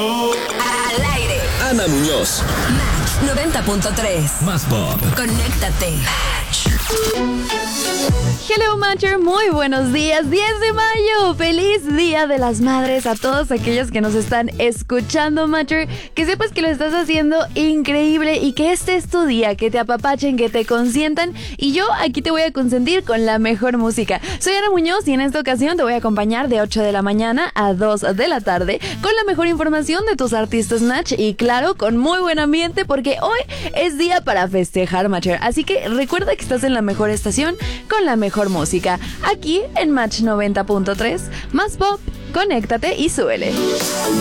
Al aire. Ana Muñoz. Match 90.3. Más pop. Conéctate. Hello Matcher, muy buenos días, 10 de mayo, feliz Día de las Madres a todos aquellos que nos están escuchando Matcher, que sepas que lo estás haciendo increíble y que este es tu día, que te apapachen, que te consientan y yo aquí te voy a consentir con la mejor música. Soy Ana Muñoz y en esta ocasión te voy a acompañar de 8 de la mañana a 2 de la tarde con la mejor información de tus artistas Natch y claro, con muy buen ambiente porque hoy es día para festejar Matcher, así que recuerda que estás en la mejor estación con la mejor música, aquí en Match 90.3, más pop, conéctate y súbele.